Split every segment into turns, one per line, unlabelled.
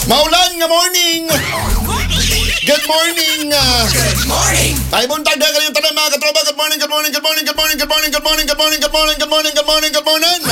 Maulan nga morning! Good morning!
Good morning!
Ay, buntag na kanyang tanan mga katropa. Good morning, good morning, good morning, good morning, good morning, good morning, good morning, good morning, good morning, good morning, good morning!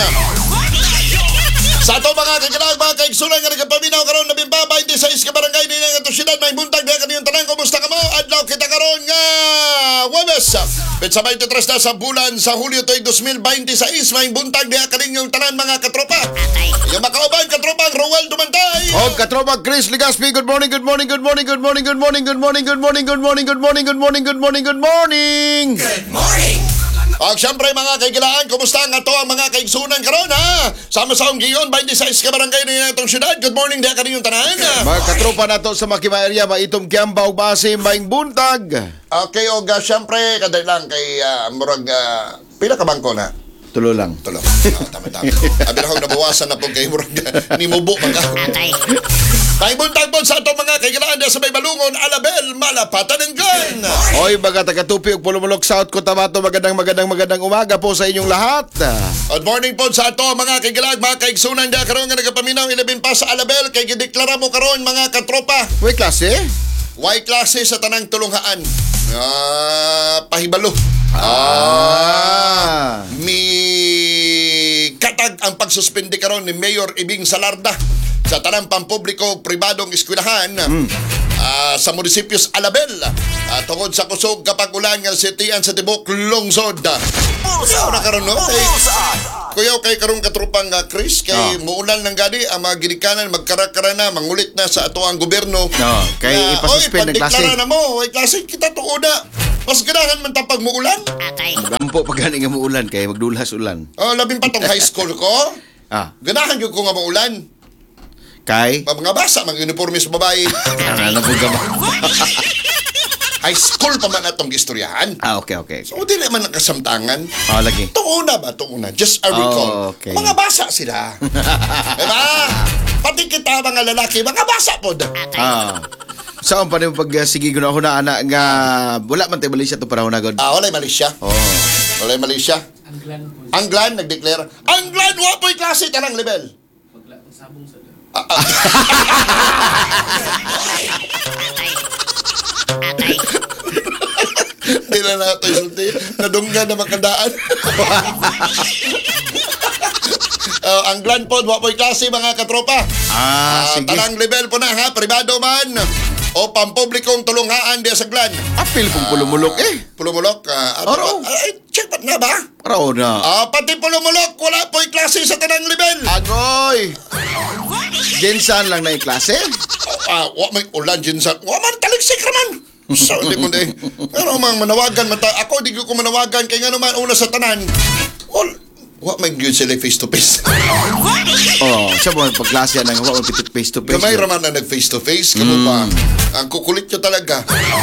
Sa ato mga kagilag, mga kaigsulan nga nagpaminaw karon labing pa 26 ka barangay din nga ito syudad. May buntag na kanyang tanan. Kumusta ka mo? Adlaw kita karon nga Webes. Petsa 23 na sa bulan sa Hulyo to'y 2026. May buntag na kanyang tanan mga katropa. Yung makauban katropa Roel Dumantay.
Oh, katropa Chris Legaspi. Good morning, good morning, good morning, good morning, good morning, good morning, good morning, good morning, good morning, good morning, good morning, good morning.
Good morning!
At syempre mga kaigilaan, kumusta nga to ang mga kaigsunan karon ha? Sama sa Giyon, 26 ka barangay na itong syudad. Good morning diha kaninyong tanan.
Mga katropa na to sa Makima area, maitom Kiambaw, Base, Maing Buntag.
Okay, og syempre kaday lang kay murag pila ka bangko na?
Tulo lang.
Tulo. Tama. Abi na nabawasan na po kay murag ni mubo mga. May buntag po sa atong mga kaigilaan sa may balungon, Alabel, Malapatan ng Gun.
Oy, baga taga-tupi og Pulumulok South, Cotabato, magandang umaga po sa inyong lahat.
Good morning po sa ato mga kaigilaan, mga kaigsunan diha karon nga nagapaminaw ilabin pa sa Alabel kay gideklara mo karon mga katropa.
Uy, klase?
Y klase sa tanang tulunghaan. Pahibalo. Mi katag ang pagsuspende karon ni Mayor Ibing Salarda sa tanang pampubliko pribadong eskwelahan sa munisipios Alabel tungod sa kusog kapag ulan nga sitian sa tibok lungsod. Una karon no? Kuyaw kay karong katropang Chris kay muulan lang gani ang mga ginikanan magkarakara na mangulit na sa ato ang gobyerno.
Kay ipasuspend ng klase.
Oy, na mo, oy klase kita tuoda. Mas ganahan man tapag muulan.
Dampo pag gani nga muulan kay magdulas ulan.
Labing pa tong high school ko. Ganahan gyud ko nga muulan.
Kay
Mga basa, mga uniforme sa babae.
ano po ka ba?
High school pa man atong istoryahan.
Okay.
So, di naman nakasamtangan.
Lagi.
Tuuna ba? Tuuna. Just a recall.
Okay.
Mga basa sila. Diba? Pati kita mga lalaki, mga basa po.
Saan pa rin pag sige ko na ako na anak nga wala man tayo Malaysia to para na god.
Walay Malaysia. Walay Malaysia. Anglan, nag-declare. Anglan, wapoy klase tanang level.
Sabong sa
Hindi na nato isulti. Nadungga na makandaan. Anglan po, wapoy klase mga katropa.
Sige.
Talang level po na ha, privado man o pampublikong tulunghaan diya sa Glan.
Apil kung Pulumulok
Pulumulok? Check ba't na ba?
Araw na.
Pati Pulumulok, wala po'y klase sa tanang level.
Agoy! Jensan lang na yung klase?
Wa may ulan dyan sa... Wa man taligsik raman. So, hindi mo din. Pero mang manawagan, ako di ko manawagan kay nga naman una sa tanan. Wa may good sila face to face.
Siya mo pagklase nang wa mo face to face.
Gamay raman na nag face to face. Kamu pa. Ang kukulit nyo talaga.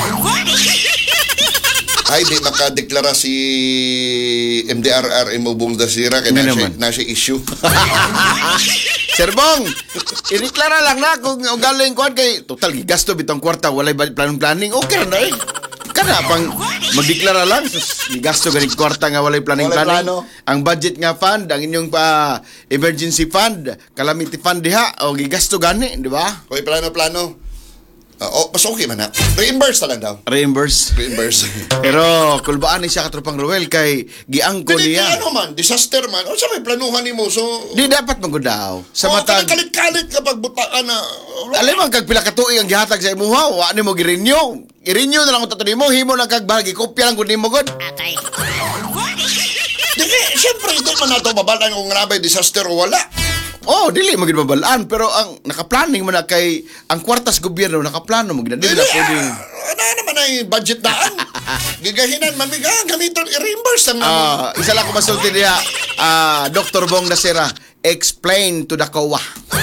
Ay, di makadeklara si MDRRM o Bong Dasira kaya na siya issue.
Sir Bong, iniklara lang na kung galing kuhan kay total gigasto bitong kwarta, walay planning. Okay na eh. Kana pang magdeklara lang, gigasto ganing kwarta nga walay planning. Ang budget nga fund, ang inyong emergency fund, calamity fund diha, o gigasto gani, di ba?
Okay, plano. Mas okay man na. Reimburse na lang daw.
Reimburse. Pero kulbaan ni siya katropang Roel kay giangko niya.
Ano man, disaster man. O sa may planuhan ni mo, so...
Di dapat magudaw. Sa matag...
Kalit-kalit kapag butaan na...
Alam mo, kag pila katuig ang gihatag sa imuha, wa ni mo girenew. I-renew na lang kung tato nimo, himo lang kag bahagi, kopya lang kung nimo god.
Siyempre, hindi man nato babalan kung nabay disaster o wala.
Dili magid mabalaan pero ang nakaplanning man na kay ang kwartas gobyerno nakaplano mo gid dili na pwedeng
naman ay budget daan. Gigahinan man gamiton i-reimburse ang
isa lang ko masulti niya Dr. Bong Dasera explain to the COA.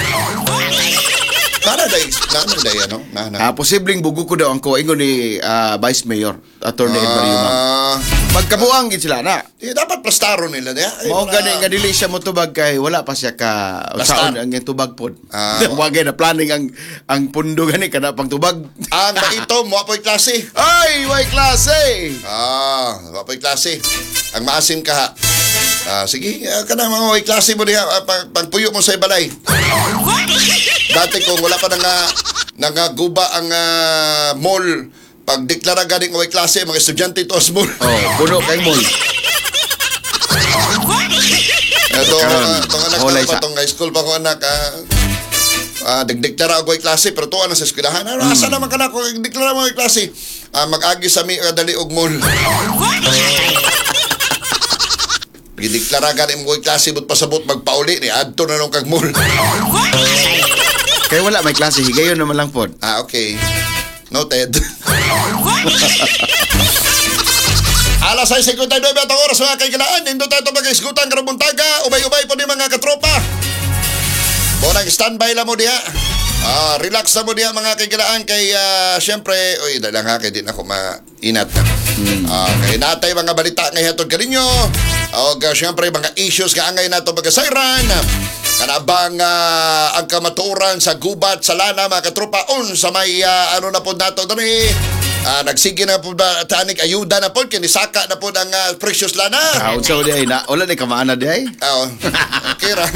Nana day ano?
Posibleng bugo ko daw ang COA ingon ni Vice Mayor Attorney Edmar Yuma. Magkabuang gid sila na.
Dapat plastaro nila niya.
Mao gani nga dili siya motubag kay wala pa siya ka saon ang tubag pod. Wagay na planning ang pundo gani kana pang tubag.
Ang ito mo apoy klase.
Ay, way klase.
Apoy klase. Ang maasim ka ha. Sige, kana mga way klase mo diha pagpuyo mo sa balay. Dati kung wala pa nangaguba ang mall, pag deklara ganing away klase, mga estudyante to as mall.
Oh, puno kay mall.
Ito,
Karon,
itong anak
hulay
na pa,
sa-
itong high school pa ko anak, nagdeklara ako ay klase, pero tuwa na sa eskwelahan. Ano, asa naman ka na kung deklara mo ay klase? Mag-agi sa mi, dali og mall. Gideklara ganing mo ay klase, but pasabot, magpauli, ni adto na nung kag mall.
Kay wala may klase, higayon naman lang pod.
Okay. Noted. Alas 6:59 atong oras mga kaigilaan. Nindot tayo mag-isgutan karabuntaga. Ubay-ubay po ni mga katropa. Bonang standby lang mo diha. Relax na mo diha mga kaigilaan. Kay syempre, uy, dalang ha, kay di na ako mainat na. Kay natay mga balita ngayon hatod kaninyo. O syempre, mga issues nga angay nato mag-asayran. Kanabang ang kamaturan sa gubat sa lana mga katropa sa may ano na po nato dali. Nagsige na po ba tanik ayuda na po kinisaka na po ang precious lana.
Unsa di ay na wala ni kamaana di ay.
Okay ra.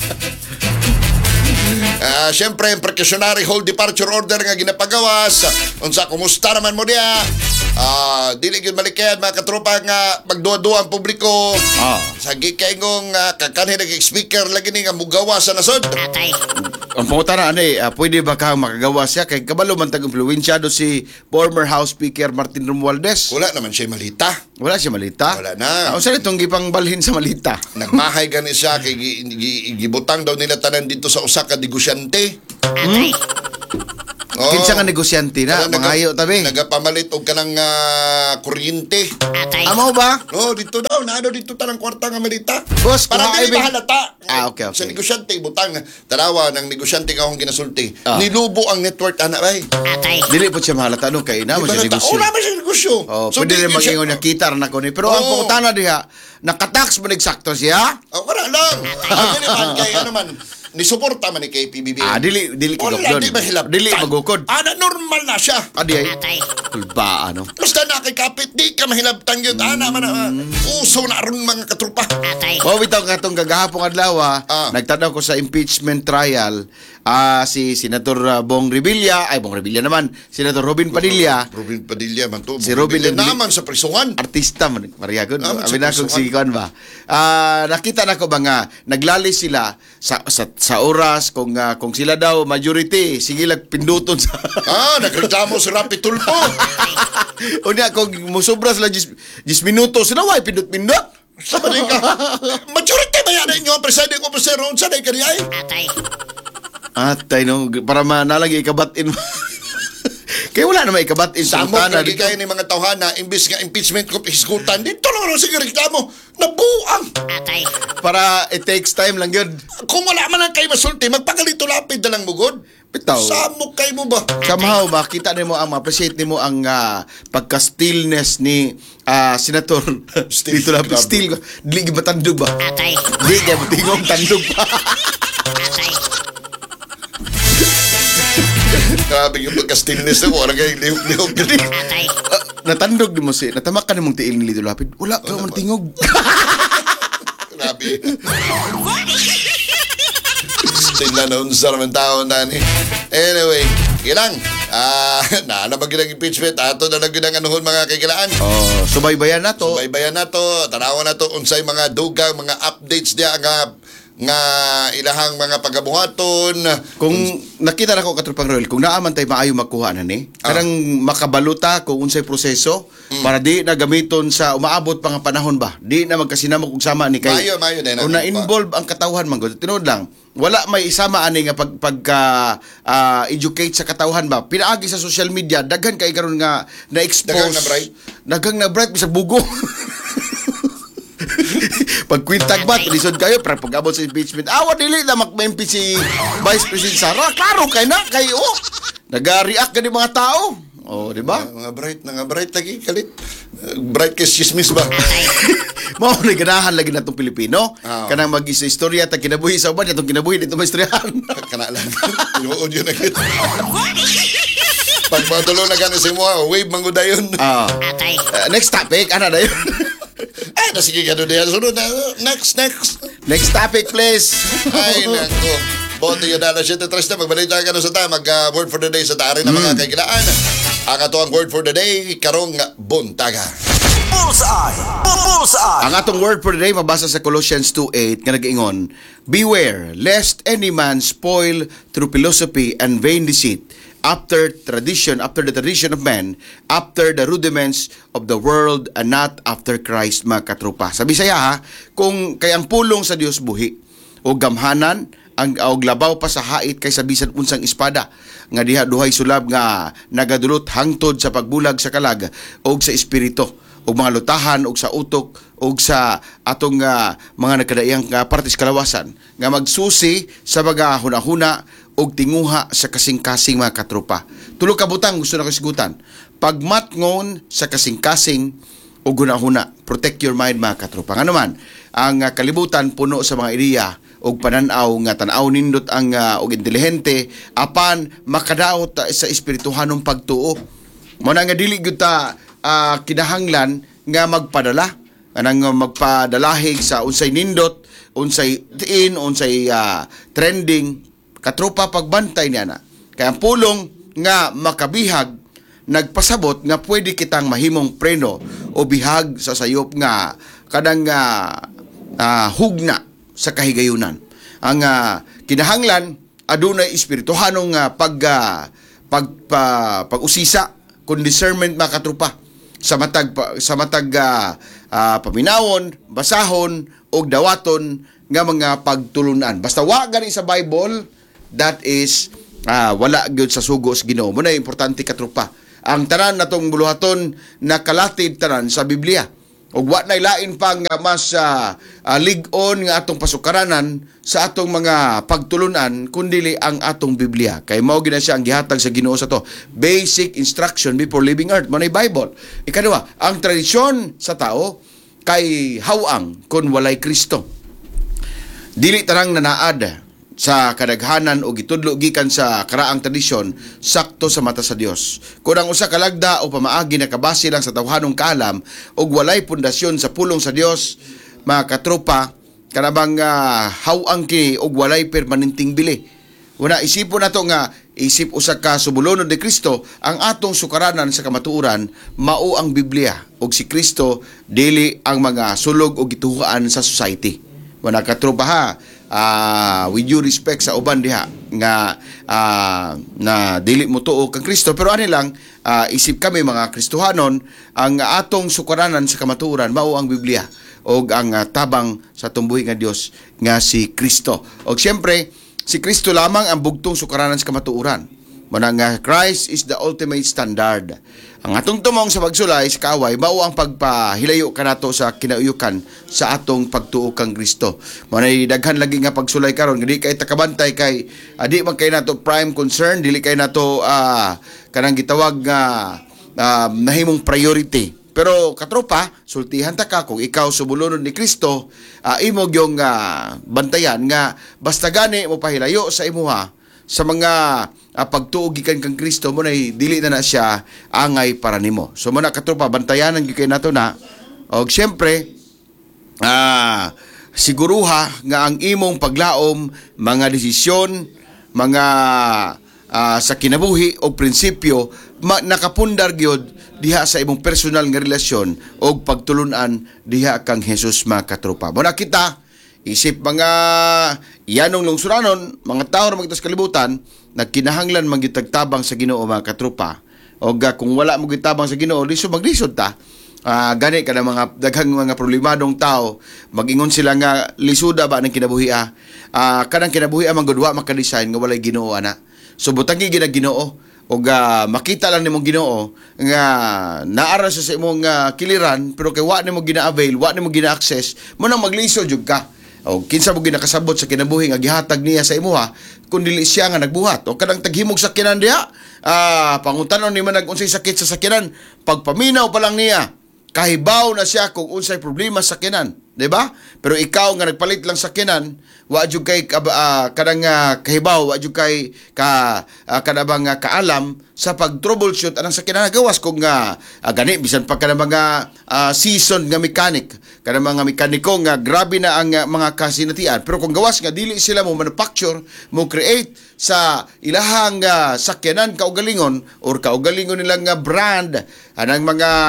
Siyempre, ang precautionary hold departure order nga ginapagawas. Unsa, kumusta naman mo diya? Dili gyud malikyan mga katropa nga magduwa-duwa ang publiko. Sa gikaingong kakanhi nag-speaker lagi ni nga mugawas sa nasod.
Ang pangutana ani, pwede ba ka makagawa siya kay kabalo man tag influensyado si former House Speaker Martin Romualdez.
Wala naman siya malita.
Wala siya malita.
Wala na.
Unsa itong gipang balhin sa malita?
Nagmahay gani siya kay gibutang daw nila tanan dito sa usa ka negosyante.
Kinsa nga negosyante na, mangayo tabi.
Nagapamalit og kanang kuryente.
Amo ba?
Dito daw, naano dito tanang kwarta nga malita.
Boss,
para
kuha
dili
ibig-
mahalata.
Okay.
Sa negosyante butang tarawa ng negosyante nga akong ginasulti.
Ah.
Nilubo ang network ana bay.
Dili po siya mahalata no kay na mo siya negosyo.
Naman siya negosyo.
Pwede
di
rin
yun siya-
mag-ingon niya kita na ko ni. Pero ang
Oo.
pangutana diha, nakatax ba eksakto siya?
Wala lang. Ano naman kay ano man ni suporta man ni kay PBB.
Dili
Wala,
kidok
di mahilap.
Dili magukod.
Normal na siya.
Adi ay tulba ano.
Basta na kay kapit, di ka mahilabtang yun. Man, uso na ron mga katrupa.
O bitaw katong gagahapon adlaw, nagtanaw ko sa impeachment trial si Senator Bong Revilla, naman, Senator Robin Padilla,
Robin Padilla man to.
Si Robin
naman sa prisuhan.
artista man Mariagon.
Naman sa
Abi na kung
pusuhan.
si Kon ba. Nakita na ko ba nga naglali sila sa oras kung sila daw majority, sige lang pinduton sa
Nagreklamo si Rapi Tulpo.
Unya kung musubra sila 10 minutos, sila way pindot-pindot.
Sabi ka, majority ba yan inyo, presiding officer, unsa na ikariyay?
Atay no, para manalagi ikabatin. Kaya wala naman ikabatin sa
Samok
utana
lagi kayo ni mga tawhana, imbis nga impeachment ko pisgutan, dito lang sige reklamo, nabuang.
para it takes time lang yun.
Kung wala man ang kayo masulti, magpakalito lapid na lang mugod.
Bitaw.
Samok kayo mo ba?
Somehow makita nimo appreciate nimo ang pagka-stillness ni Senator
Still,
dito lang
grabe.
still dili gyud matandog ba? Di kay matingog tandog pa.
Grabe yung pagka-stillness na ko, wala kayo lihog-lihog.
Natandog di mo si natamak ka nimong tiil ni Lito Lapid. Wala ka man tingog.
Grabe. Still na noon sa naman tao na ni. Anyway, kilang. Naanamag yun ang impeachment. Ato na lang yun ang anuhon mga kagilaan.
Subaybayan na to.
Baybayan na to. Tanawan na to. Unsay mga dugang, mga updates niya nga ilahang mga pagabuhaton.
Kung nakita na ko katropang Royal, kung naaman tayo maayo magkuha na ni, karang makabaluta kung unsay proseso para di na gamiton sa umaabot pa nga panahon ba. Di na magkasinamo kung sama ni kay.
Mayo din.
Kung na-involve ang katawhan man gud, tinuod lang. Wala may isama ani nga pagka educate sa katawhan ba. Pinaagi sa social media daghan kay karon nga na-expose.
Daghang na bright?
Daghang na bright bisag bugo. Pag kwintag ba, lisod kayo, para pag-abot sa impeachment, dili na mag-impeach si Vice President Sara. Klaro kay na, kayo. Nag-react ka ng mga tao. Di ba?
Mga bright lagi, kalit. Bright kay chismis ba?
Mao na ganahan lagi na itong Pilipino.
Oo.
Kanang mag-istorya, ta kinabuhi sa uban, itong kinabuhi dito maistoryahan.
Kana lang. Inuod yun agad. Pag matulo na gano'n si mo, wave mangudayon.
Next topic, ano na yun?
Sige ka doon. Sunod na. Next.
Next topic, please.
Ay, nako. Boto yun na 7:03 na. Magbalita ka na sa ta. Mag-word for the day sa taari na mga kaikilaan. Ang ato ang word for the day, karong buntaga.
Bullseye! Bullseye!
Ang atong word for the day mabasa sa Colossians 2:8 nga nag-ingon, beware lest any man spoil through philosophy and vain deceit, after the tradition of man, after the rudiments of the world, and not after Christ, mga katropa. Sa Bisaya ha, kung kay ang pulong sa Dios buhi o gamhanan og labaw pa sa hait kaysa bisan unsang espada nga diha duhay sulab nga nagadulot hangtod sa pagbulag sa kalag og sa espiritu og mga lutahan og sa utok og sa atong mga nagkadaiyang partes kalawasan nga magsusi sa mga hunahuna og tinguha sa kasing-kasing, mga katropa. Tulo ka butang gusto na ko sigutan. Pagmatngon sa kasing-kasing og hunahuna. Protect your mind, mga katropa. Nga naman, ang kalibutan puno sa mga ideya og pananaw nga tan-aw nindot ang og intelihente apan makadaot sa espirituhanong pagtuo. Mo na nga dili gyud ta kinahanglan nga magpadala anang magpadalahig sa unsay nindot, unsay tiin, unsay trending. Katropa, pagbantay niya na. Kaya ang pulong nga makabihag nagpasabot nga pwede kitang mahimong preno o bihag sa sayop nga kadang hugna sa kahigayunan. Ang kinahanglan adunay espirituhanong pag-usisa kun discernment, mga katropa, sa matag paminawon, basahon og dawaton nga mga pagtulunan. Basta wa gani sa Bible, that is wala gyud sa sugo sa Ginoo. Mo na importante, katropa. Ang tanan natong buluhaton nakalatid tanan sa Biblia. Og wa nay lain pang mas lig-on nga atong pasukaranan sa atong mga pagtulunan kundili ang atong Biblia. Kay mao gina siya ang gihatag sa Ginoo sa to. Basic instruction before leaving earth. Mo nay Bible. Ikaduha, ang tradisyon sa tao kay hawang kun walay Kristo. Dili tarang nanaad sa kadaghanan o gitudlo gikan sa karaang tradisyon sakto sa mata sa Dios. Kung ang usa ka lagda o pamaagi na kabase lang sa tawhanong kaalam og walay pundasyon sa pulong sa Dios, mga katropa, kanabang hawang kini og walay permanenteng bili. Una isipon nato nga isip usa ka subulonod ni Kristo, ang atong sukaranan sa kamatuoran mao ang Biblia og si Kristo dili ang mga sulog o gituhuan sa society. Mga katropa ha, with due respect sa uban diha nga na dili mo tuo kang Kristo, pero ani lang isip kami mga Kristohanon, ang atong sukaranan sa kamatuoran mao ang Biblia og ang tabang sa tumbuhi nga Dios nga si Kristo. Og siyempre si Kristo lamang ang bugtong sukaranan sa kamatuoran. Manang Christ is the ultimate standard. Ang atong tumong sa pagsulay sa kaaway mao ang pagpahilayo kanato sa kinauyukan sa atong pagtuo kang Kristo. Manay daghan lagi nga pagsulay karon, dili kay takabantay kay di man kay nato prime concern, dili kay nato kanang gitawag nga nahimong priority. Pero katropa, sultihan ta ka kung ikaw subulunod ni Kristo, imo gyung bantayan nga basta gani mo pahilayo sa imuha sa mga pagtuo gikan kang Kristo mo nay dili na siya angay para nimo. So mo na katropa, bantayanan gyud kay nato na. Og syempre siguruha nga ang imong paglaom, mga desisyon, mga sa kinabuhi o prinsipyo nakapundar gyud diha sa imong personal nga relasyon o pagtulunan diha kang Hesus, mga katropa. Mo na kita isip mga iyanong lungsuranon, mga tao na magtas kalibutan, nagkinahanglan magitagtabang sa Ginoo, mga katropa. O kung wala magitabang sa Ginoo, maglisod ta. Gani ka na mga daghang mga problemadong tao, magingon sila nga lisuda ba ng kinabuhi kanang kinabuhi magudwa makadesign nga walay Ginoo ana. So butangi Ginoo og makita lang nimong Ginoo nga naara sa imong kiliran, pero kay wa nimo gina-avail, wa nimo gina-access, mo nang maglisod jud ka. O kinsa mo ginakasabot sa kinabuhi nga gihatag niya sa imuha kun dili siya nga nagbuhat. O kadang taghimog sakyanan diha, pangutanon ni man nag unsay sakit sa sakyanan, pagpaminaw pa lang niya kahibaw na siya kung unsay problema sa sakyanan, di ba? Pero ikaw nga nagpalit lang sa sakyanan, wa jud kay kanang kahibaw, wa jud kay kanabang kaalam sa pag-troubleshoot anang sakyanan gawas kung gani bisan pa kanang mga seasoned nga mechanic, kanang mga mekaniko nga grabe na ang mga kasinatian. Pero kung gawas nga dili sila mo manufacture, mo create sa ilahang sakyanan kaugalingon or kaugalingon nilang brand anang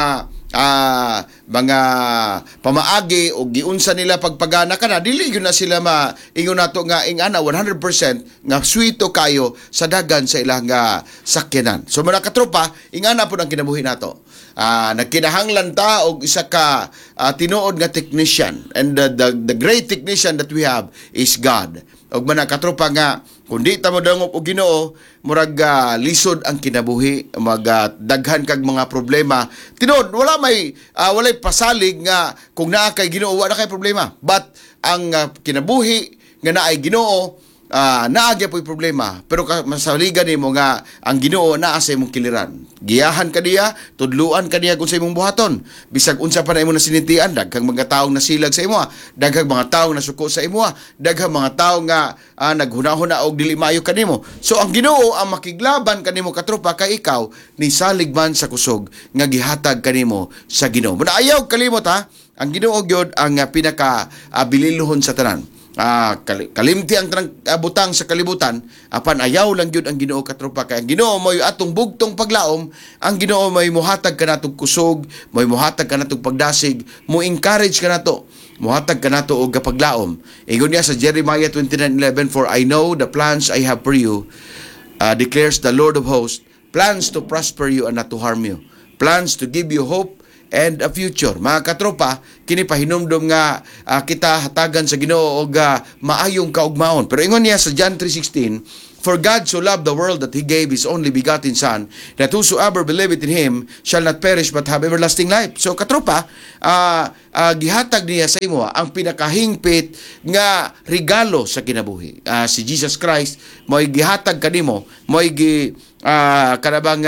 mga pamaagi o giunsa nila pagpagana kana, dili yun na sila ingon nato nga ingana 100% nga sweeto kayo sa dagan sa ilang sakyanan. So mga katropa, ingana po ang kinabuhi nato. Nagkinahanglan ta og isa ka tinuod nga technician, and the great technician that we have is God. Og mga katropa nga kung di ta mo dangop og Ginoo, murag lisod ang kinabuhi, daghan kag mga problema. Tinuod walay pasalig nga kung naa kay Ginoo wala kay problema. But ang kinabuhi nga naay Ginoo, naagya po'y problema. Pero masaligan nimo nga ang Ginoo naa sa imong kiliran. Giyahan ka diya, tudluan ka diya kung sa imong buhaton. Bisag unsa pa na imo nasinitian, daghang mga taong nasilag sa imo, daghang mga taong nasuko sa imo, daghang mga taong nga naghunahuna og dili maayo kanimo. So ang Ginoo ang makiglaban kanimo katropa kay ikaw ni salig man sa kusog nga gihatag kanimo sa Ginoo. Muna ayaw kalimot ang Ginoo gyud ang pinaka bililohon sa tanan. Kalimti ang butang sa kalibutan, apan ayaw lang yun ang Ginoo katropa. Kaya ang Ginoo mo'y atong bugtong paglaom, ang Ginoo mo'y muhatag ka natong kusog, mo'y muhatag ka natong pagdasig, mo encourage ka nato, muhatag ka nato og kapaglaom. Ingon niya sa Jeremiah 29:11, "For I know the plans I have for you, declares the Lord of hosts, plans to prosper you and not to harm you, plans to give you hope and a future." Mga katropa, kini pahinumdom nga kita hatagan sa Ginoo og maayong kaugmaon. Pero ingon niya sa John 3:16, "For God so loved the world that He gave His only begotten Son, that whosoever believeth in Him shall not perish but have everlasting life." So katropa, gihatag niya sa imo ang pinakahingpit nga regalo sa kinabuhi. Si Jesus Christ mo'y gihatag kanimo, mo'y kanabang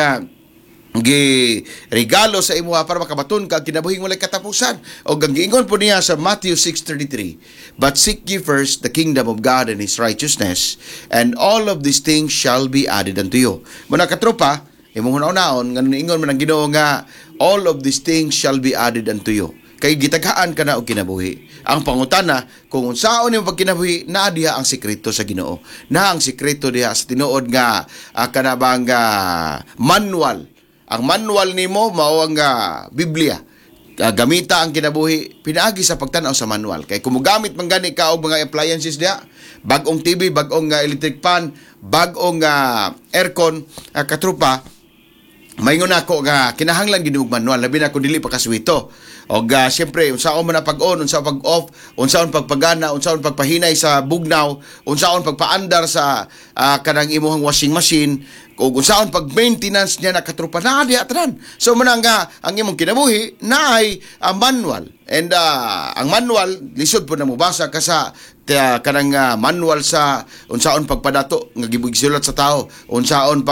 regalo sa imo para makabaton ka kinabuhing walay katapusan. O giingon po niya sa Matthew 6:33, "But seek ye first the kingdom of God and His righteousness, and all of these things shall be added unto you." Muna katropa, imong hunaon nga ingon man ang Ginoo nga all of these things shall be added unto you. Kay gitaghaan ka na og kinabuhi. Ang pangutana, kung unsaon imong pagkinabuhi, naa diha ang sekreto sa Ginoo. Na ang sekreto diha sa tinuod nga kanabang manual. Ang manual nimo mao ang Biblia. Gamita ang kinabuhi, pinaagi sa pagtanaw sa manual. Kay kung mogamit man gani ka og mga appliances diha, bag-ong TV, bag-ong electric pan, bag-ong aircon, katropa, maingon ako nga kinahanglan gid og manual, labi na kung dili pa kaswito. Og siyempre, unsaon man na pag-on, unsaon pag-off, unsaon pagpagana, unsaon pagpahinay sa bugnaw, unsaon pagpaandar sa kanang imuhang washing machine, o unsaon pag-maintenance niya na katropa na diha tanan. So muna nga ang imong kinabuhi na ay manual. And ang manual lisod po na mobasa ka sa kanang manual sa unsaon pagpadato nga gibugsulat sa tao, unsaon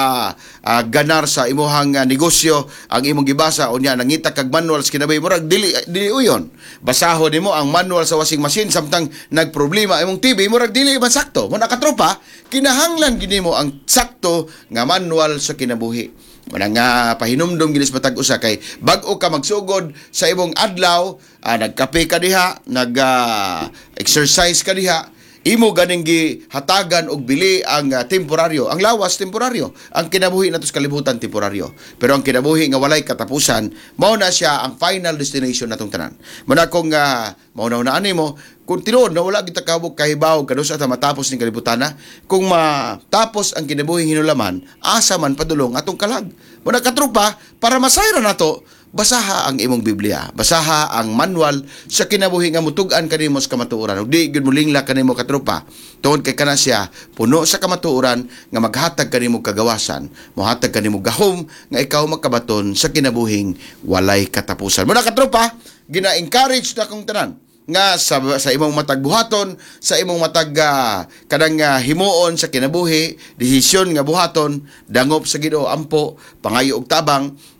ganar sa imuhang negosyo, ang imong gibasa unya nangita kag manual sa kinabuhi murag dili uyon. Basahon nimo ang manual sa washing machine samtang nagproblema imong TV murag dili man sakto. Muna katropa, kinahanglan gid nimo ang sakto nga manual sa kinabuhi. Manang pahinumdom ginis matag usa kay bag-o ka magsugod sa imong adlaw, nagkape ka diha, nag-exercise ka diha, imo ganing gihatagan og bili ang temporaryo. Ang lawas temporaryo, ang kinabuhi nato sa kalibutan temporaryo. Pero ang kinabuhi nga walay katapusan, mao na siya ang final destination natong tanan. Muna kung mauna-unaan nimo, kung tinuod na wala kita kabog kahibaw kadus ata matapos ning kalibutan na, kung matapos ang kinabuhing hinulaman, asa man padulong atong kalag. Muna katropa, para masayra nato, basaha ang imong Biblia, basaha ang manual sa kinabuhi nga mutug-an kanimo sa kamatuoran. Ug di gyud mulingla kanimo katropa, tungod kay kana siya puno sa kamatuoran nga maghatag kanimo kagawasan, mohatag kanimo gahom nga ikaw magkabaton sa kinabuhing walay katapusan. Muna katropa, gina-encourage na kong tanan nga sa imong matag buhaton, sa imong matag kanang himuon sa kinabuhi, desisyon nga buhaton, dangop sa Ginoo ampo, pangayo og tabang,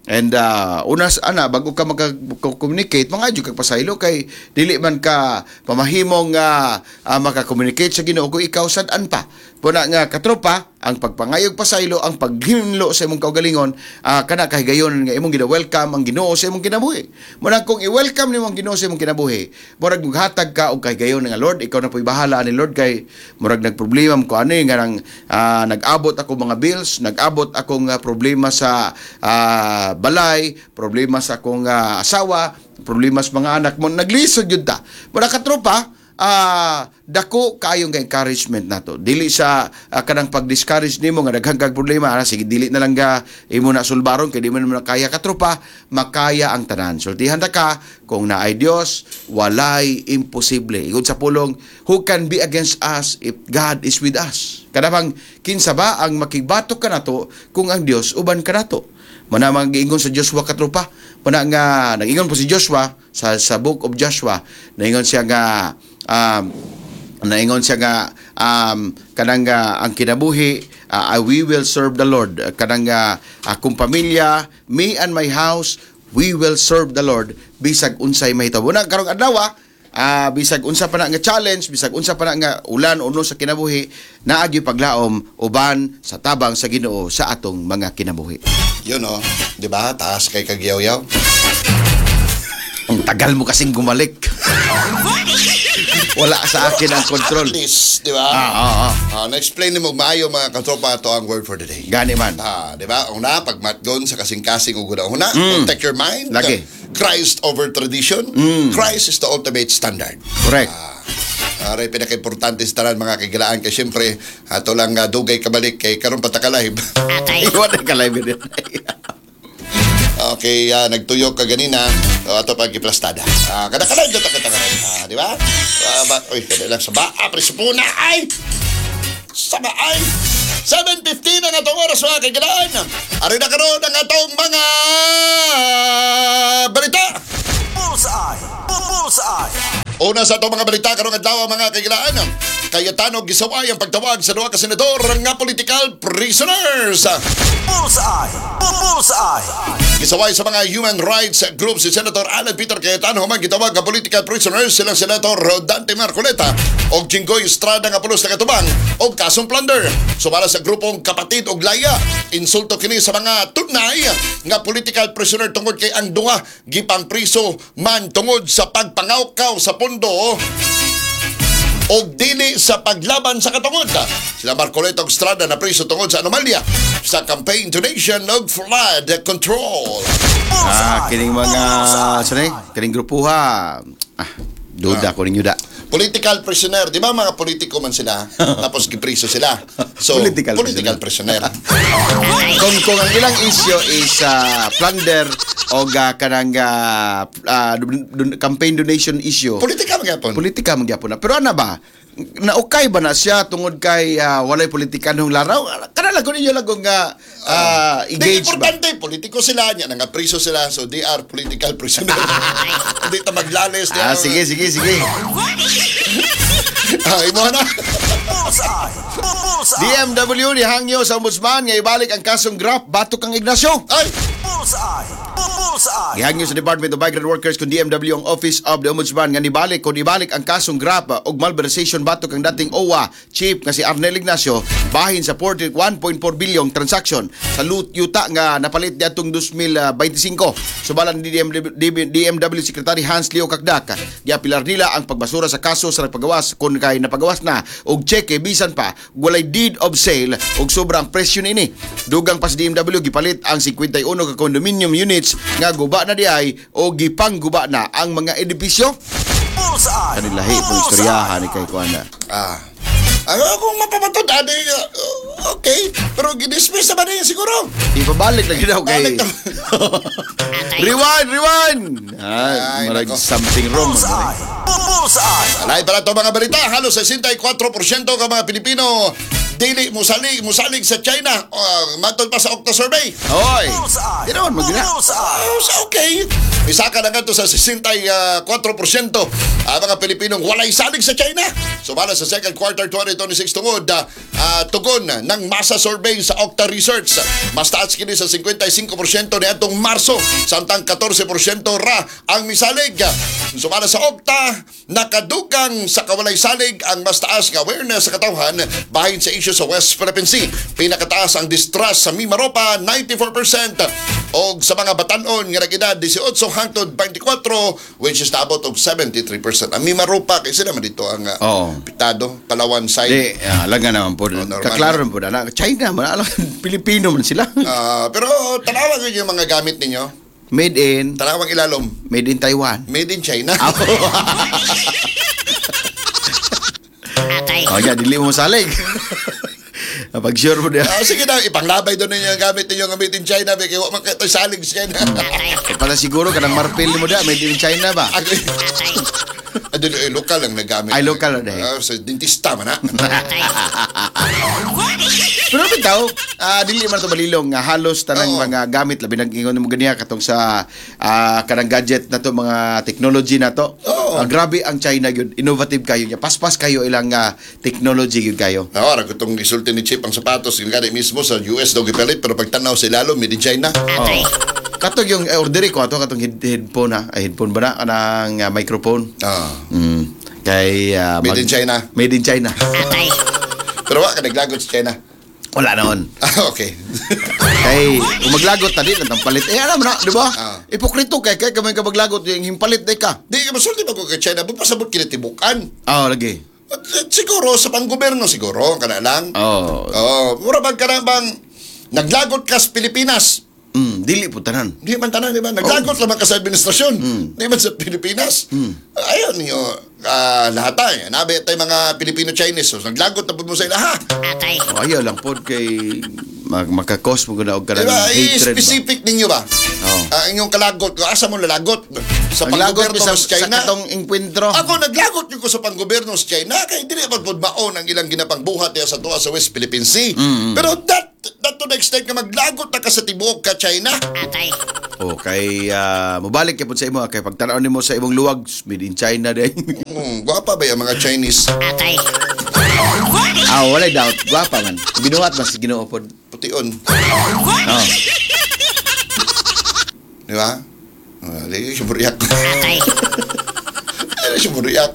And unas bago ka maka-communicate, mga adyo kag pasaylo kay dili man ka pamahimong maka-communicate sa Ginoo kung ikaw sad-an pa. Puna nga katropa, ang pagpangayog pasaylo, ang paghinlo sa imong kaugalingon, kana kahigayon nga imong gina-welcome ang Ginoo sa imong kinabuhi. Muna kung i-welcome nimo ang Ginoo sa imong kinabuhi, murag maghatag ka og kahigayon nga Lord, ikaw na po'y bahala ni Lord kay murag nagproblema ko ano nga nang nag-abot ako mga bills, nag-abot akong problema sa balay, problema sa akong asawa, problema sa mga anak mo, naglisod yun ta. Muna katropa, dako kayong encouragement nato dili sa kanang pag-discourage nimo nga daghang kag problema sige dili na lang ga imo na sulbaron kay di man kaya katropa makaya ang tanan sultihan ta ka kung naay Dios walay imposible igod sa pulong who can be against us if God is with us kadabang kinsa ba ang makigbatok kanato kung ang Dios uban kanato mana mag-ingon sa Joshua katropa mana nga nag-ingon po si Joshua sa book of Joshua naingon siya nga naingon siya nga kanang ang kinabuhi we will serve the Lord kanang akong pamilya me and my house we will serve the Lord bisag unsay mahitabo na karong adlaw bisag unsa pa na nga challenge bisag unsa pa na nga ulan uno sa kinabuhi naagi paglaom uban sa tabang sa Ginoo sa atong mga kinabuhi
Yun di ba? Taas kay kagyaw-yaw.
ang tagal mo kasing gumalik wala sa akin ang control.
At least, di ba? Na-explain ni mo maayo mga katropa to ang word for the day.
Gani man.
Di ba? Una, pagmatgon sa kasing-kasing uguna. Una, protect your mind.
Lagi.
Christ over tradition. Christ is the ultimate standard.
Correct.
Aray, pinaka-importante sa tanan mga kagilaan. Kaya siyempre, ato lang dugay kabalik kay karon patakalive.
Iwan na ka-live din.
Okay, nagtuyok ka ganina. Ato pag iplastada. Kada-kada dito kita di ba? Uy, kada lang sa baa, presupuna ay! Sa baay! 7:15 ang atong oras mga kagilaan. Ari na karon ang atong mga balita.
Bullseye! Bullseye!
Una sa itong mga balita karong adlaw mga kagilaan. Cayetano gisaway ang pagtawag sa duha ka senador nga political prisoners.
Bullseye! Bullseye!
Gisaway sa mga human rights groups si Senator Alan Peter Cayetano human gitawag nga political prisoners silang Senator Dante Marcoleta og Jinggoy Estrada nga pulos na katubang og kasong plunder. Sumala sa grupong Kapatid og Laya, insulto kini sa mga tunay nga political prisoner tungod kay ang duha gipang priso man tungod sa pagpangawkaw sa pondo o dili sa paglaban sa katungod. Sila Marcoleta ug Estrada na priso tungod sa anomalya sa campaign donation of flood control.
Kining mga kining grupuha. Duda ko ninyo da.
Political prisoner, di ba mga politiko man sila tapos gipriso sila. So,
Political
prisoner.
kung ang ilang issue is plunder o kanang campaign donation issue.
Politika magyapon.
Politika magyapon na. Pero ano ba? Na-okay ba na siya tungod kay walay politikanong laraw? Kanala ko ninyo lang kung engage ba?
Importante, politiko sila, niya nga priso sila, so they are political prisoner. Hindi ta maglales.
Sige.
Imo na.
Bullseye! Bullseye!
DMW ni hangyo sa ombudsman nga ibalik ang kasong Grap batok kang Ignacio.
Ay!
Bullseye! Bullseye!
Gihangyo sa Department of Migrant Workers kung DMW ang Office of the Ombudsman nga nibalik ang kasong Grap og malversation batok kang dating OWA chief nga si Arnel Ignacio bahin sa 1.4 billion transaction sa yuta nga napalit niadtong 2025. Subalan ni DMW Secretary Hans Leo Kakdak giapilar nila ang pagbasura sa kaso sa nagpagawas kung kay napagawas na og cheque bisan pa walay deed of sale og sobrang presyo nini. Dugang pa sa DMW gipalit ang 51 ka condominium units nga guba na diay o gipangguba na ang mga edipisyo.
Bullseye!
Kanilahi po istoryahan ni kay Kuana.
Kung mapamatod, okay. Pero gidismiss naman niya siguro.
Ipabalik na ginaw kay...
Balik
Rewind!
Ay,
Marag
nako.
something wrong.
Bullseye!
Alay pala ito mga balita. Halos 64% ka mga Pilipino dili musalig sa China. Matod pa sa Okta survey.
Hoy.
Bullseye.
Di naman magina.
Bullseye.
So, okay. Isa ka na nga to sa 64% ang mga Pilipinong walay salig sa China. Sumala sa second quarter 2026 tungod tugon ng masa survey sa Okta Research. Mas taas kini sa 55% ni atong Marso, samtang 14% ra ang misalig. Sumala sa Okta, nakadugang sa kawalay salig ang mas taas nga awareness sa katawhan bahin sa issue sa West Philippine Sea. Pinakataas ang distrust sa Mimaropa, 94%. O sa mga batanon nga nag-edad 18 hangtod 24, which is naabot of 73%. Ang Mimaropa, kasi naman dito ang Pitado, Palawan side.
Di, alam nga naman po.
normal.
Kaklaro naman po na. China man, alam, Pilipino man sila.
Pero tanawag yun yung mga gamit ninyo.
Made in,
Tanawag ilalom.
made in Taiwan.
Made in China.
Oh, yeah, dili mo salig. Pag sure mo na.
Sige na, ipanglabay doon ninyo ang gamit ninyo nga made in China. Kaya wak man kayo salig sa China.
Para siguro kanang marpil mo da, made in China ba?
Lokal lang nagamit.
Ay, lokal lang eh.
Sa dentista man ha.
Pero bitaw, dili man to balilong nga halos tanang
Oo.
mga gamit labi nang ingon mo ganiya katong sa kanang gadget na to, mga technology na to.
Oo.
Grabe ang China gyud, innovative kayo niya. Paspas kayo ilang technology gyud kayo.
Nawara ko itong isulti ni Chip ang sapatos. Yung gani mismo sa US daw gipalit. Pero pagtanaw sa ilalo, made in China.
Oh. Katong yung order ko ato katong headphone headphone ba na kanang microphone. Kay
Made in China.
Made in China.
Pero wak ka naglagot sa China.
Wala naon.
Okay.
Kay kung maglagot ta di nang palit. Alam mo na, di ba? Ipokrito kay kamay ka maglagot yung himpalit day ka.
Di ka masulti ba ko kay China? Pasabot kinitibukan.
Lagi.
Siguro sa panggoberno siguro kana lang. Mura bang ka na bang naglagot ka sa Pilipinas?
Dili po tanan.
Di man tanan, di ba? Naglagot naman ka sa administrasyon. Di man sa Pilipinas. Ayun niyo, lahat tayo. Nabi tayo mga Filipino-Chinese. So, naglagot na po mo sa ilaha.
Ayaw lang po kay makakos mo guna og kanang
Diba?
hatred ba.
I-specific ninyo ba? Ang inyong kalagot. Asa mo nalagot? Sa panggoberno
sa
sa China?
Sa katong enkwentro.
Ako naglagot yung ko sa panggoberno sa China kay dili pa pud maon ang ilang ginapangbuhat niya sa tuwa sa West Philippine Sea. Pero that to the extent nga maglagot na ka sa tibuok ka China.
Kay mabalik kay pud sa imo kay pagtan-aw nimo sa imong luwag made in China day.
Gwapa ba yung mga Chinese?
Wala doubt, gwapa man. Binuhat mas Ginoo pod.
Pution. Di ba? Lagi siya buriyak. Siya buriyak.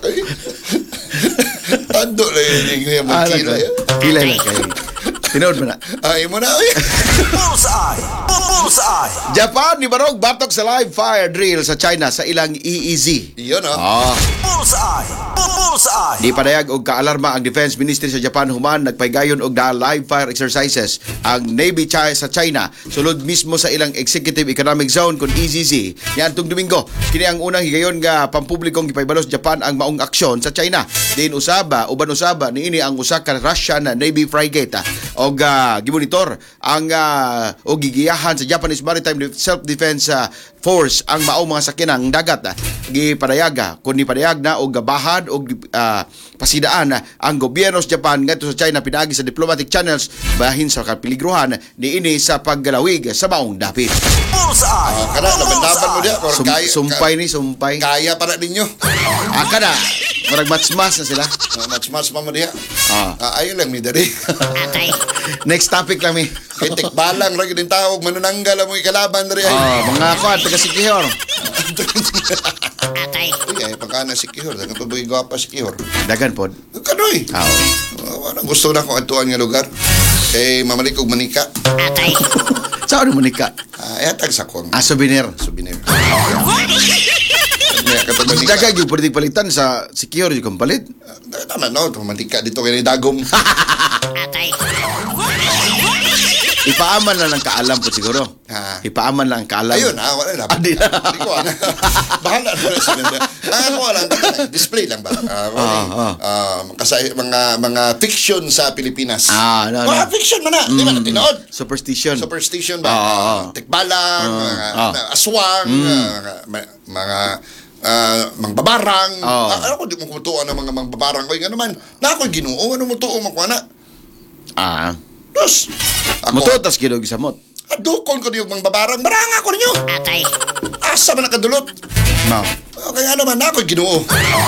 Ando lang yung magkilay.
Kilay lang kay. Tinood mo na.
Ay mo na.
Bullseye. Bullseye.
Japan ni barog batok sa live fire drill sa China sa ilang EEZ.
Iyon
Bullseye. Bullseye.
Di padayag og kaalarma ang Defense Ministry sa Japan human nagpaygayon og live fire exercises ang Navy sa China sulod mismo sa ilang Executive Economic Zone kun EEZ. Niadtong Domingo kini ang unang higayon nga pampublikong gipaybalos Japan ang maong aksyon sa China. Diin uban usaba niini ang usa ka Russian Navy frigate og gimonitor ang og gigiyahan sa Japanese Maritime Self-Defense Force ang maong mga sakinang dagat. Gipadayaga kun ni padayag na og gabahan og pasidaan ang gobyerno sa Japan ngadto sa China pinaagi sa diplomatic channels bahin sa kapiligruhan niini sa paggalawig sa maong dapit.
Bullseye.
Kada laban-laban mo diya.
Sumpay.
Kaya para ninyo.
Kada marag match-match na sila.
Match-match pa mo diya. Ayaw lang mi dari.
Next topic lang mi.
Kay tikbalang ra gyud tawag manunanggal mo ikalaban dari.
Mga kwan taga Sikihor.
Ay pagkana si Kihor, dagan pa bagay gwapa si Kihor.
Dagan pod.
Kanoy. Wala gusto na kong atuan nga lugar. Kay mamalik og manika.
Saan mo nika?
Ayatag sa kong
Souvenir.
souvenir. May katong manika.
Dagan yung pwede palitan sa Sikihor yung kampalit.
Tama no, manika dito kay dagom.
Ipaaman lang ang kaalam po siguro. Ipaaman lang ang kaalam.
Ayun wala na.
Di na.
Hindi ko bahala na sa ganda. Ako lang display lang ba? Kasi mga fiction sa Pilipinas. Mga fiction man na. Di ba na tinood?
Superstition.
Superstition ba? Tikbalang, aswang, mga mangbabarang. Ano ko di mo kumutuan ng mga mangbabarang ko. Ano man, na ako'y Ginoo. Ano mo tuo makuha na?
Ah.
Dos.
Mutotas gid og samot.
Adukon ko niyong mga babarang. Baranga ko ninyo.
Atay.
Asa man nakadulot.
No.
Okay nga naman ako Ginoo.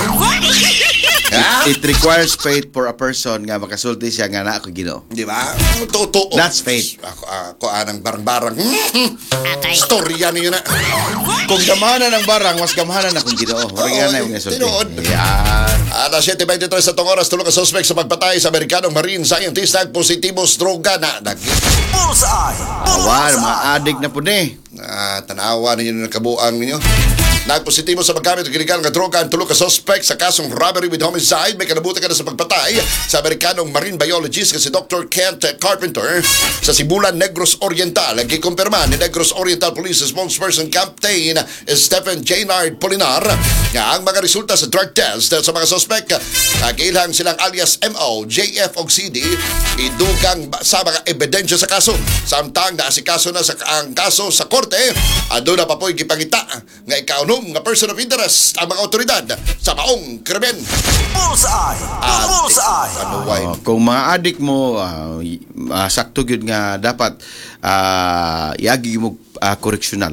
Ha?
It requires faith for a person nga makasulti siya nga na ako Ginoo.
Di ba? Totoo.
That's faith.
Ako anang barang-barang.
Atay.
Storya niyo na.
Kung gamahanan ng barang, mas gamahanan akong Ginoo. Wala nga na yung sulti.
tinuod.
Yan.
Alas 7:23 sa tong oras, tulong ka suspect sa pagpatay sa Amerikanong Marine Scientist ang positibos droga na dagit.
Bullseye.
Awan, mga adik na po ni.
Tanawa ninyo ng kabuang ninyo. Nagpositibo sa paggamit ng illegal nga droga ang tulo ka suspect sa kasong robbery with homicide. May kanabuti ka na sa pagpatay sa Amerikanong marine biologist kasi Dr. Kent Carpenter sa Sibulan, Negros Oriental. Gikumpirma ni Negros Oriental Police spokesperson Captain Stephen Jaynard Polinar nga ang mga resulta sa drug test sa mga suspect nag-ilang silang alias MO, JF o CD idugang sa mga ebidensya sa kaso. Samtang naasikaso na ang kaso sa korte, ado na pa po'y gipangita nga ikaunom nga person of interest ang mga otoridad sa maong krimen.
Bullseye. Bullseye.
Panuway.
Kung mga adik mo, sakto yun nga dapat iagi mo koreksyonal.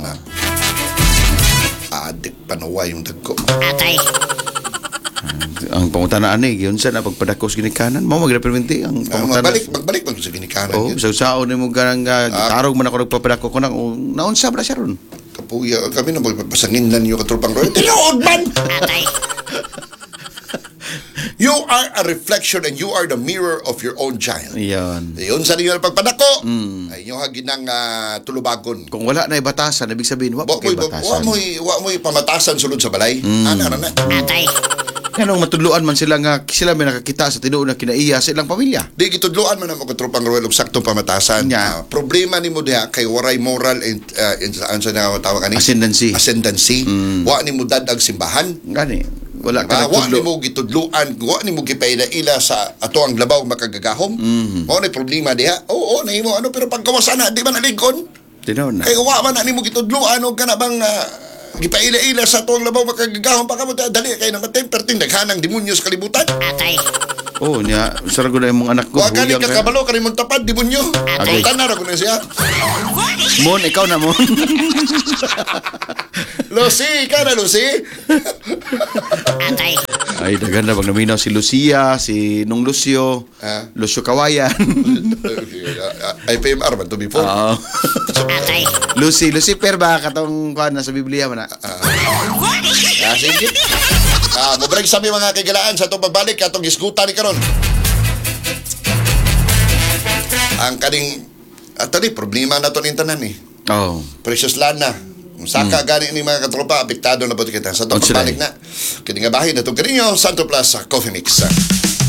Adik panuway yung dagko.
Atay.
Ang pangutanaan yun sa napagpadakos ginikanan. Mo magrepreventi ang pangutanaan.
Magbalik man sa ginikanan.
Oh, sao ni mo ganang gitarog man ako nagpapadako ko naunsa ba siya ron?
Kapuya kami na magpapasangin na niyo katropang roy. Tinuod man!
Atay.
You are a reflection and you are the mirror of your own child.
Iyon.
Yun sa ninyo na pagpadako, ay inyo haginang tulubagon.
Kung wala na batasan, ibig sabihin, wala
Wa
kay batasan.
mo'y pamatasan sulod sa balay. Ana na.
Atay.
Anong matudluan man sila nga sila may nakakita sa tinuod na kinaiya sa ilang pamilya.
Di gitudloan man ang mga tropang royal og saktong pamatasan.
Nya.
Problema nimo diha kay waray moral and sa tawag ani
Ascendancy.
Ascendancy. Wa nimo dadag simbahan.
Gani. Wala ka
Wa
nagtudlo.
nimo gitudluan, wa nimo gipaila-ila sa ato ang labaw makagagahom. Mao ni problema diha. Oo, nahimo ano pero pagkawasan na di man naligon.
Tinaw na.
Kay wa man na nimo gitudluan og kana bang gipaila-ila sa ato ang labaw makagagahom pa kamo dali kay nang temper ting daghanang demonyo sa kalibutan.
Atay.
Oh, niya. Sarag na yung mga anak ko.
Wa gani
huyang
ka kabalo kani mong tapad demonyo.
Okay.
Tanan ra ko na siya.
Mon, ikaw na, Mon.
Lucy, ka na Lucy.
Atay.
Ay, dagan na. Pag naminaw si Lucia, si Nung Lucio,
Ah.
Lucio Kawayan.
IPMR man to before.
Oo.
Atay.
Lucifer ba? Katong kuhan na sa Biblia man na.
Sige. Mubreak sa mga kagalaan sa itong pagbalik atong isgutan ni karon. Ang kaning atali problema na to ning tanan eh.
Oo.
Precious land na. Saka gani ni mga katropa apektado na po kita sa itong
Sila
pagbalik na. Kini nga bahin na itong kaninyo Santo Plus Coffee Mix.